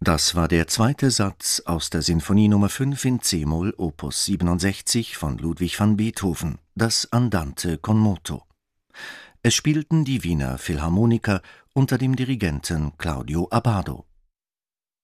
Das war der zweite Satz aus der Sinfonie Nr. 5 in c-Moll Opus 67 von Ludwig van Beethoven, das Andante con moto. Es spielten die Wiener Philharmoniker unter dem Dirigenten Claudio Abbado.